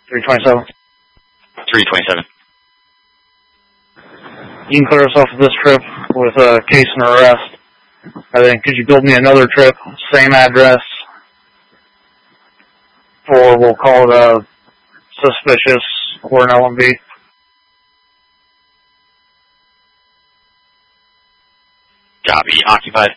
327. 327. You can clear us off of this trip with a case and arrest. And then could you build me another trip, same address, for, we'll call it a suspicious or an LMB? Copy. Occupied.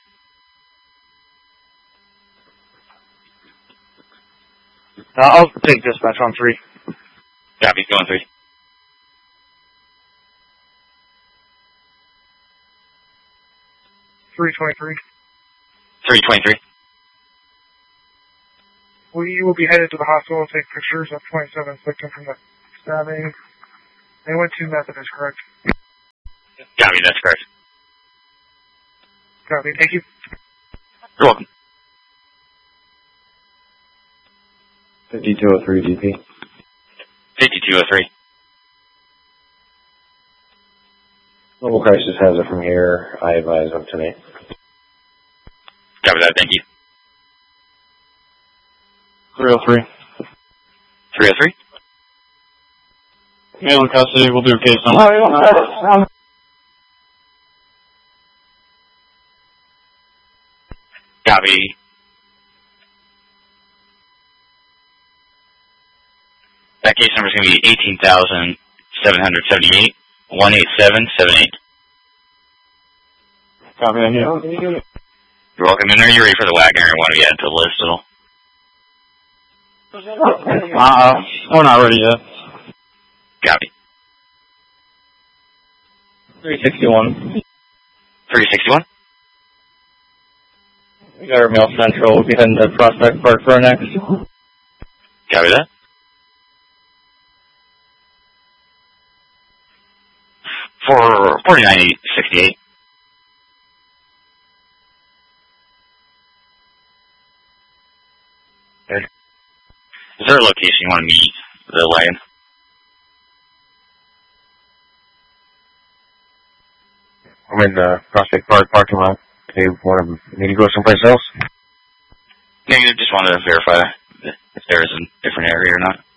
I'll take dispatch on 3. Copy. Going 3. 323. 323. We will be headed to the hospital to take pictures of 27th victim from the stabbing. They went to Methodist, correct? Copy. That's correct. Copy. Thank you. You're welcome. 5203 DP. 5203. Global crisis has it from here. I advise up tonight. Copy that. Thank you. 303. 303. Male in custody, we'll do a case number. Copy. That case number is going to be 18,778, 18778. Copy that, yeah. You're welcome. And are you ready for the wagon, or want to get into the list at all? We're not ready yet. Copy. 361. 361. We got our mail central. We'll be heading to Prospect Park for our next. Copy that. For 4968. Is there a location you want to meet the wagon? I'm in the Prospect Park parking lot. Do you want me to go someplace else? Negative. Just wanted to verify if there is a different area or not.